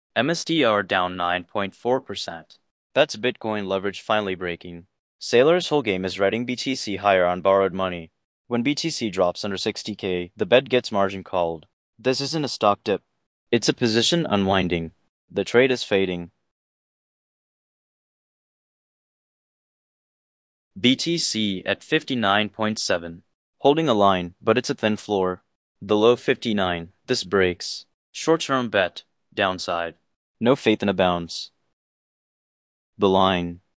MSTR down 9.4%. That's Bitcoin leverage finally breaking. Sailor's whole game is riding BTC higher on borrowed money. When BTC drops under 60K, the bet gets margin called. This isn't a stock dip. It's a position unwinding. The trade is fading. BTC at 59.7. Holding a line, but it's a thin floor. The low 59. This breaks. Short-term bet. Downside. No faith in a bounce. The line.